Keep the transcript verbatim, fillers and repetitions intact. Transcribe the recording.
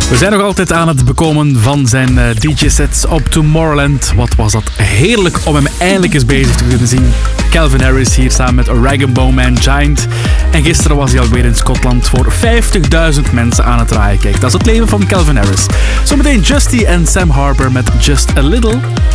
We zijn nog altijd aan het bekomen van zijn uh, D J-sets op Tomorrowland. Wat was dat heerlijk om hem eindelijk eens bezig te kunnen zien. Calvin Harris hier samen met Rag and Bone Man Giant. En gisteren was hij alweer in Schotland voor vijftigduizend mensen aan het draaien. Kijk, dat is het leven van Calvin Harris. Zometeen Justy en Sam Harper met Just a Little.